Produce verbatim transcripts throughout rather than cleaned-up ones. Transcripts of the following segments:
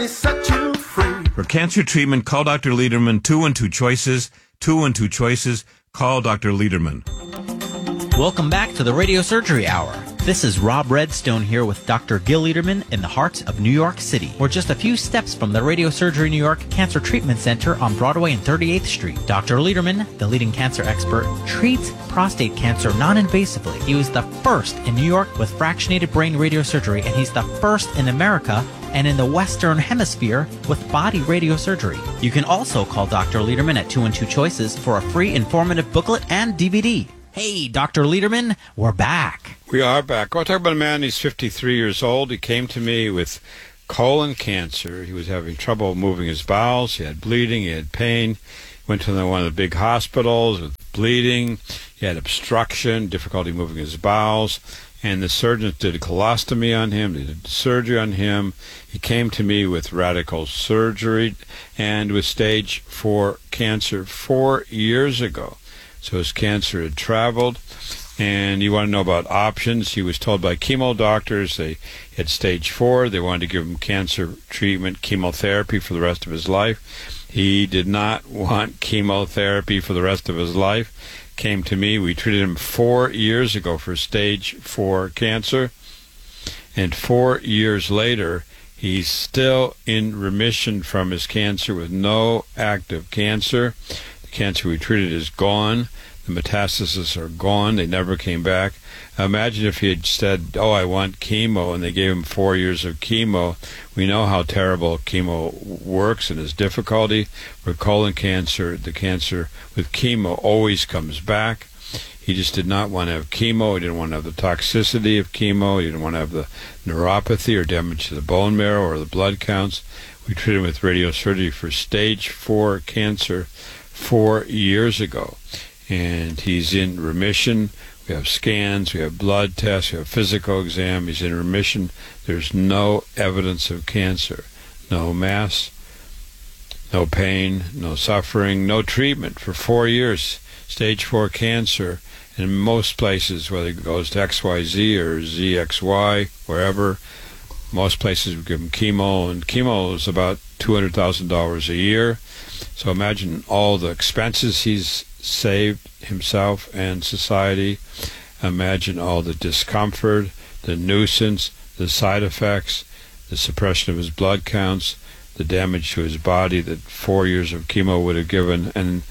Set you free. For cancer treatment, call Doctor Lederman. Two and two choices. Two and two choices. Call Doctor Lederman. Welcome back to the Radio Surgery Hour. This is Rob Redstone here with Doctor Gil Lederman in the heart of New York City. We're just a few steps from the Radio Surgery New York Cancer Treatment Center on Broadway and thirty-eighth Street. Doctor Lederman, the leading cancer expert, treats prostate cancer non-invasively. He was the first in New York with fractionated brain radiosurgery, and he's the first in America and in the Western Hemisphere with body radiosurgery. You can also call Doctor Lederman at two and two choices for a free informative booklet and D V D. Hey, Doctor Lederman, we're back. We are back. I'll talk about a man. He's fifty-three years old. He came to me with colon cancer. He was having trouble moving his bowels. He had bleeding. He had pain. Went to one of the big hospitals with bleeding. He had obstruction, difficulty moving his bowels. And the surgeons did a colostomy on him. They did surgery on him. He came to me with radical surgery and with stage four cancer four years ago. So his cancer had traveled, and you want to know about options. He was told by chemo doctors they had stage four. They wanted to give him cancer treatment, chemotherapy for the rest of his life. He did not want chemotherapy for the rest of his life. Came to me. We treated him four years ago for stage four cancer, and four years later, he's still in remission from his cancer with no active cancer. Cancer we treated is gone. The metastases are gone. They never came back. Imagine if he had said, oh, I want chemo, and they gave him four years of chemo. We know how terrible chemo works and its difficulty. For colon cancer, the cancer with chemo always comes back. He just did not want to have chemo. He didn't want to have the toxicity of chemo. He didn't want to have the neuropathy or damage to the bone marrow or the blood counts. We treated him with radiosurgery for stage four cancer four years ago, and he's in remission. We have scans, we have blood tests, we have physical exam. He's in remission. There's no evidence of cancer, no mass, no pain, no suffering, no treatment for four years. Stage four cancer, and in most places, whether it goes to X Y Z or Z X Y, wherever, most places we give him chemo, and chemo is about two hundred thousand dollars a year. So imagine all the expenses he's saved himself and society. Imagine all the discomfort, the nuisance, the side effects, the suppression of his blood counts, the damage to his body that four years of chemo would have given. And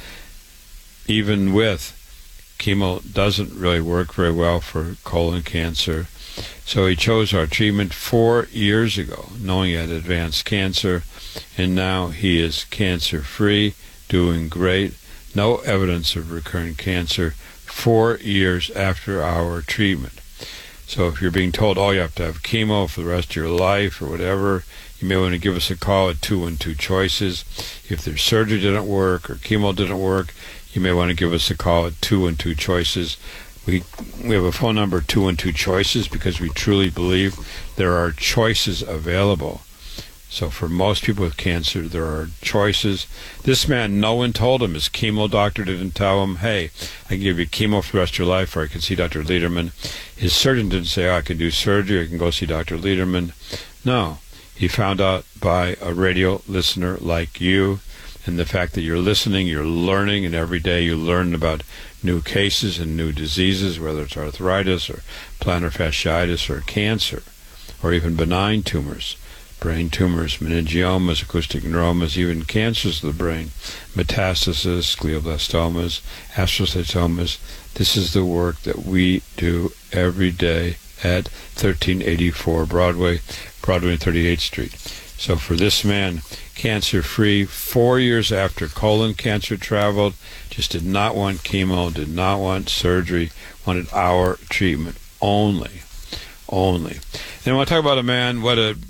even with chemo, doesn't really work very well for colon cancer. So he chose our treatment four years ago, knowing he had advanced cancer, and now he is cancer-free, doing great, no evidence of recurrent cancer, four years after our treatment. So if you're being told, oh, you have to have chemo for the rest of your life or whatever, you may want to give us a call at two and two choices. If their surgery didn't work or chemo didn't work, you may want to give us a call at two and two choices. We we have a phone number, two and two choices, because we truly believe there are choices available. So for most people with cancer, there are choices. This man, no one told him. His chemo doctor didn't tell him, hey, I can give you chemo for the rest of your life, or I can see Doctor Lederman. His surgeon didn't say, oh, I can do surgery, I can go see Doctor Lederman. No, he found out by a radio listener like you, and the fact that you're listening, you're learning, and every day you learn about new cases and new diseases, whether it's arthritis or plantar fasciitis or cancer, or even benign tumors, brain tumors, meningiomas, acoustic neuromas, even cancers of the brain, metastasis, glioblastomas, astrocytomas. This is the work that we do every day at thirteen eighty-four Broadway, Broadway and thirty-eighth Street. So for this man, cancer-free, four years after colon cancer traveled, just did not want chemo, did not want surgery, wanted our treatment only, only. And I want to talk about a man, what a,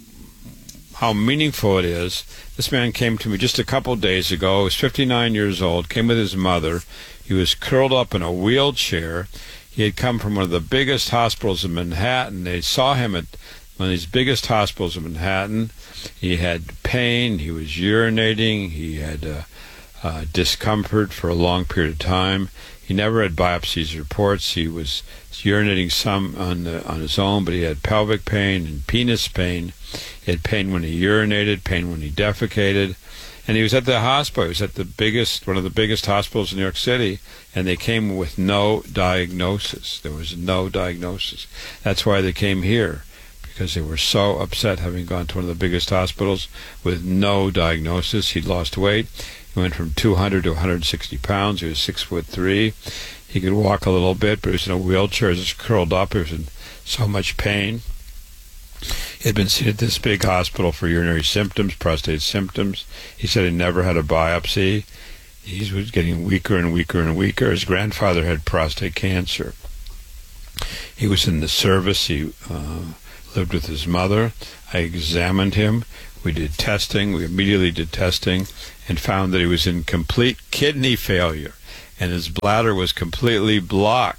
how meaningful it is. This man came to me just a couple days ago. He was fifty-nine years old, came with his mother. He was curled up in a wheelchair. He had come from one of the biggest hospitals in Manhattan. They saw him at one of these biggest hospitals in Manhattan. He had pain, he was urinating, he had uh, uh, discomfort for a long period of time. He never had biopsies reports. He was urinating some on the, on his own, but he had pelvic pain and penis pain. He had pain when he urinated, pain when he defecated. And he was at the hospital. He was at the biggest, one of the biggest hospitals in New York City, and they came with no diagnosis. There was no diagnosis. That's why they came here, because they were so upset having gone to one of the biggest hospitals with no diagnosis. He'd lost weight. He went from two hundred to one hundred sixty pounds. He was six foot three. He could walk a little bit, but he was in a wheelchair, just curled up. He was in so much pain. He had been seen at this big hospital for urinary symptoms, prostate symptoms. He said he never had a biopsy. He was getting weaker and weaker and weaker. His grandfather had prostate cancer. He was in the service. He uh, lived with his mother. I examined him. We did testing. We immediately did testing and found that he was in complete kidney failure, and his bladder was completely blocked.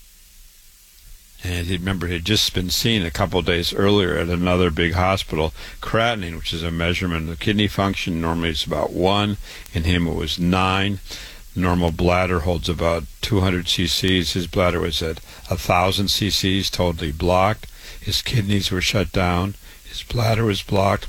And he remember he had just been seen a couple of days earlier at another big hospital, creatinine, which is a measurement of kidney function. Normally it's about one. In him it was nine. Normal bladder holds about two hundred cc's. His bladder was at one thousand cc's, totally blocked. His kidneys were shut down. His bladder was blocked.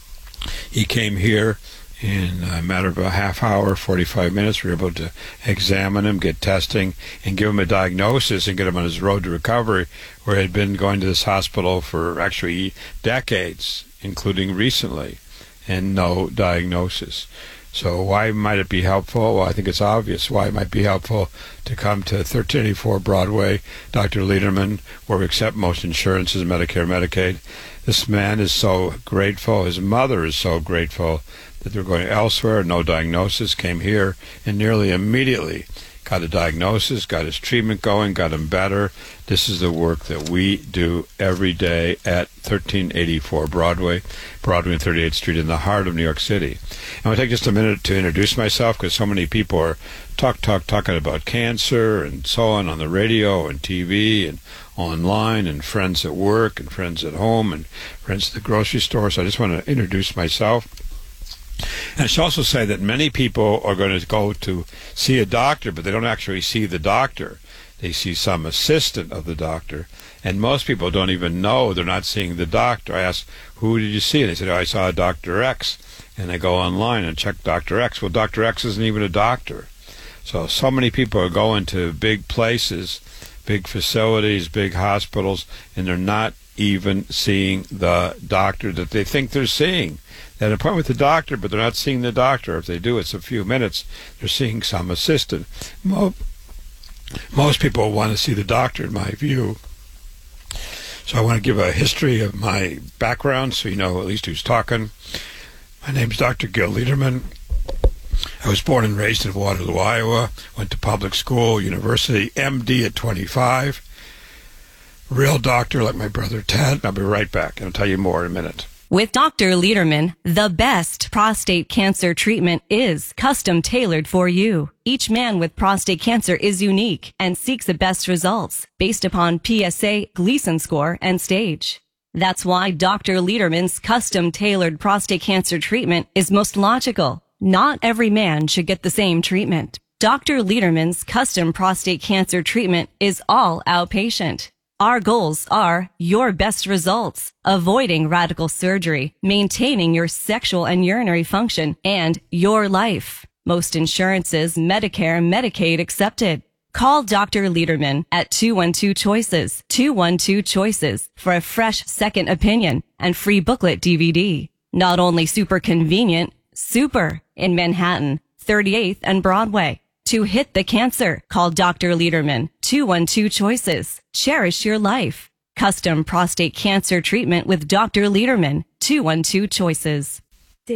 He came here in a matter of a half hour, forty-five minutes. We were able to examine him, get testing, and give him a diagnosis and get him on his road to recovery, where he had been going to this hospital for actually decades, including recently, and no diagnosis. So why might it be helpful? Well, I think it's obvious why it might be helpful to come to thirteen eighty-four Broadway, Doctor Lederman, where we accept most insurances, Medicare, Medicaid. This man is so grateful. His mother is so grateful that they're going elsewhere, no diagnosis, came here, and nearly immediately got a diagnosis, got his treatment going, got him better. This is the work that we do every day at thirteen eighty-four Broadway, Broadway and thirty-eighth Street in the heart of New York City. I'm going to take just a minute to introduce myself, because so many people are talk, talk, talking about cancer and so on on the radio and T V and online, and friends at work and friends at home and friends at the grocery store. So I just want to introduce myself. And I should also say that many people are going to go to see a doctor, but they don't actually see the doctor. They see some assistant of the doctor. And most people don't even know they're not seeing the doctor. I asked, who did you see? And they said, oh, I saw Doctor X. And I go online and check Doctor X. Well, Doctor X isn't even a doctor. So, so many people are going to big places, big facilities, big hospitals, and they're not even seeing the doctor that they think they're seeing. They had an appointment with the doctor, but they're not seeing the doctor. If they do, it's a few minutes. They're seeing some assistant. Mo- Most people want to see the doctor, in my view. So I want to give a history of my background so you know at least who's talking. My name's Doctor Gil Lederman. I was born and raised in Waterloo, Iowa. Went to public school, university, M D at twenty-five. Real doctor like my brother Ted. I'll be right back, and I'll tell you more in a minute. With Doctor Lederman, the best prostate cancer treatment is custom tailored for you. Each man with prostate cancer is unique and seeks the best results based upon P S A, Gleason score, and stage. That's why Doctor Lederman's custom tailored prostate cancer treatment is most logical. Not every man should get the same treatment. Doctor Lederman's custom prostate cancer treatment is all outpatient. Our goals are your best results, avoiding radical surgery, maintaining your sexual and urinary function, and your life. Most insurances, Medicare, Medicaid accepted. Call Doctor Lederman at two one two choices, two one two choices for a fresh second opinion and free booklet D V D. Not only super convenient, super in Manhattan, thirty-eighth and Broadway. To hit the cancer, call Doctor Lederman, two one two choices. Cherish your life. Custom prostate cancer treatment with Doctor Lederman, two one two choices.